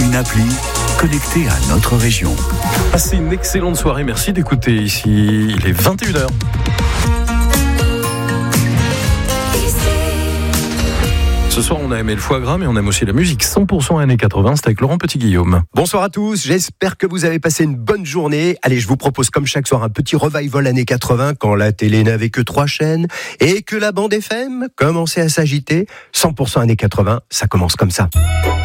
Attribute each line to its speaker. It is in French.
Speaker 1: une appli connectée à notre région.
Speaker 2: Passez une excellente soirée, merci d'écouter ici, il est 21h. Ce soir, on a aimé le foie gras, mais on aime aussi la musique 100% années 80. C'est avec Laurent Petit-Guillaume.
Speaker 3: Bonsoir à tous, j'espère que vous avez passé une bonne journée. Allez, je vous propose comme chaque soir un petit revival années 80 quand la télé n'avait que 3 chaînes et que la bande FM commençait à s'agiter. 100% années 80, ça commence comme ça.